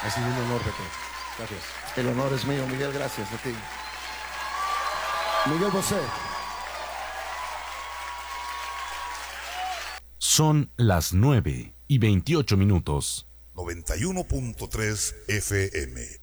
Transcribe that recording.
Ha sido un honor, Pepe. Gracias. El honor es mío, Miguel, gracias a ti. Miguel Bosé. Son las 9:28. 91.3 FM.